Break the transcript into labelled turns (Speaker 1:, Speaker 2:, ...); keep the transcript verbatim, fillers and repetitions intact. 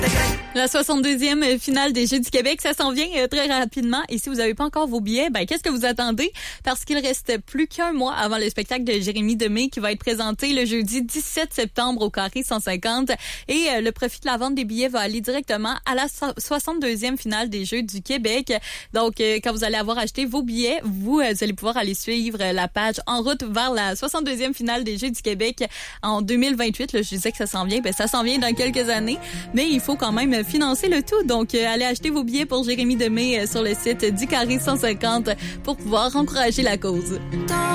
Speaker 1: La soixante-deuxième finale des Jeux du Québec, ça s'en vient euh, très rapidement. Et si vous n'avez pas encore vos billets, ben qu'est-ce que vous attendez? Parce qu'il reste plus qu'un mois avant le spectacle de Jérémy Demé qui va être présenté le jeudi dix-sept septembre au Carré cent cinquante. Et euh, le profit de la vente des billets va aller directement à la so- soixante-deuxième finale des Jeux du Québec. Donc, euh, quand vous allez avoir acheté vos billets, vous, euh, vous allez pouvoir aller suivre euh, la page En route vers la soixante-deuxième finale des Jeux du Québec en deux mille vingt-huit. Là, je disais que ça s'en vient. Ben, ça s'en vient dans quelques années. Mais il faut quand même financer le tout. Donc, euh, allez acheter vos billets pour Jérémy Demé euh, sur le site du Carré cent cinquante pour pouvoir encourager la cause.